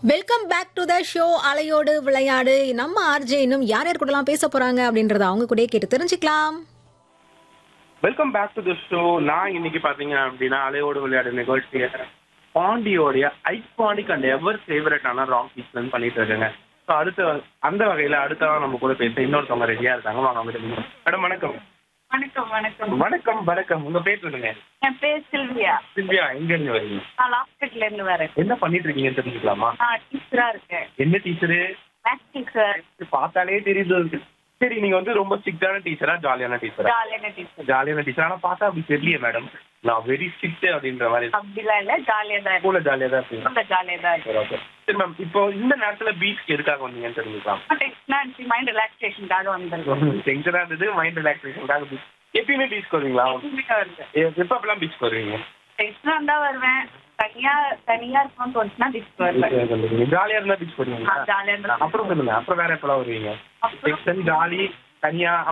Welcome back to the show அலையோடு விளையாடு. நம்ம ஆர்ஜே இன்னும் யார் யார் கூடலாம் பேச போறாங்க அப்படின்றத அவங்க கூட கேட்டு தெரிஞ்சுக்கலாம். Welcome back to the show. நான் இன்னைக்கு பாத்தீங்க அப்படின்னா அலையோடு விளையாடு நிகழ்ச்சியை பாண்டியோடைய ஐகானிக் அண்ட் எவர் ஃபேவரட்டான ராங் பீஸ்ல பண்ணிட்டு இருக்கேங்க. ஸோ அந்த வகையில அடுத்ததான் நம்ம கூட பேச இன்னொருத்தவங்க ரெடியா இருக்காங்க. வாங்க அவங்க மேடம் வணக்கம். வணக்கம் வணக்கம். வணக்கம் வணக்கம். உங்க பேர் சொல்லுங்க. என் பேர் சில்வியா. சில்வியா, எங்க இருந்து வரீங்க? நான் லாஸ்ட்ல இருந்து வரேன். என்ன பண்ணிட்டு இருக்கீங்கன்னு தெரிஞ்சுக்கலாமா? நான் டீச்சரா இருக்கேன். என்ன டீச்சரு? Maths teacher. பார்த்தாலே தெரியுது. சரி, நீங்க வந்து ரொம்ப ஸ்ட்ரிக்டான டீச்சரா ஜாலியான டீச்சரா? ஜாலியான டீச்சர். ஜாலியான டீச்சர். ஆனா பார்த்தா அப்படி தெரியல மேடம். நான் வெரி ஸ்ட்ரிக்ட் அப்படின்ற மாதிரி. அப்படிலாம் இல்ல, ஜாலியா தான் ஸ்கூல்ல ஜாலியா தான் இருக்கீங்க. இருக்கேன். ஜாலியா தான் இருக்கேன். சரி, ஓகே. சரி மேம், இப்போ இந்த நேரத்துல பீச்சுக்கு எதுக்காக வந்தீங்கன்னு தெரிஞ்சுக்கலாம்? டெக்னாலஜி மைண்ட் ரிலாக்ஸேஷனுக்காக வந்திருக்கேன். டென்ஷனா இருந்தது, மைண்ட் ரிலாக்ஸேஷனுக்காக பீச். எப்பயுமே பீச் வருவீங்களா? வருது. எப்பெல்லாம் பீச் வருவீங்க? டென்ஷனா இருந்தா வருவேன். தனியா இருக்கணும்னு தோணுச்சுன்னா பீச் வருவேன். ஜாலியா இருந்தா பீச் வருவீங்களா? ஜாலியா இருந்தா. அப்புறம் சொல்லுங்க, அப்புறம் வேற எப்பெல்லாம் வருவீங்க? அப்புறம் டென்ஷன், ஜாலி, தனியா